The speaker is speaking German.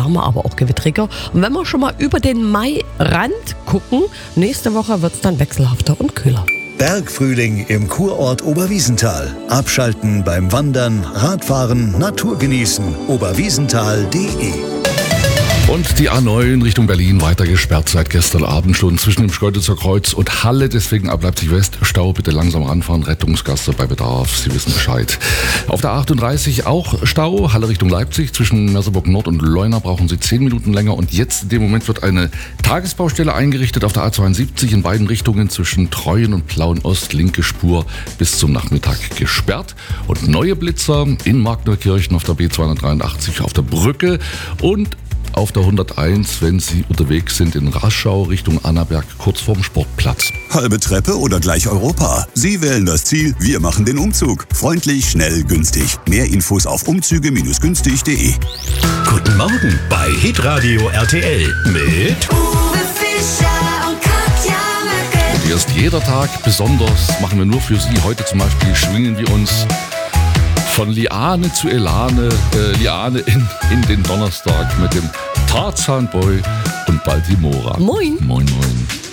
wärmer, aber auch gewittriger. Und wenn wir schon mal über den Mai-Rand gucken, nächste Woche wird es dann wechselhafter und kühler. Bergfrühling im Kurort Oberwiesenthal. Abschalten beim Wandern, Radfahren, Natur genießen. oberwiesenthal.de. Und die A9 Richtung Berlin weiter gesperrt seit gestern Abend schon zwischen dem Schkeuditzer Kreuz und Halle. Deswegen ab Leipzig West Stau, bitte langsam ranfahren. Rettungsgasse bei Bedarf, Sie wissen Bescheid. Auf der 38 auch Stau, Halle Richtung Leipzig. Zwischen Merseburg Nord und Leuna brauchen Sie 10 Minuten länger. Und jetzt in dem Moment wird eine Tagesbaustelle eingerichtet auf der A72 in beiden Richtungen zwischen Treuen und Plauen Ost. Linke Spur bis zum Nachmittag gesperrt. Und neue Blitzer in Markneukirchen auf der B283 auf der Brücke und auf der 101, wenn Sie unterwegs sind in Raschau Richtung Annaberg, kurz vorm Sportplatz. Halbe Treppe oder gleich Europa? Sie wählen das Ziel, wir machen den Umzug. Freundlich, schnell, günstig. Mehr Infos auf umzüge-günstig.de. Guten Morgen bei Hitradio RTL mit Uwe Fischer und Katja Möcke. Hier ist jeder Tag besonders, machen wir nur für Sie. Heute zum Beispiel schwingen wir uns von Liane zu Liane in den Donnerstag mit dem Tarzan Boy und Baltimora. Moin. Moin, moin.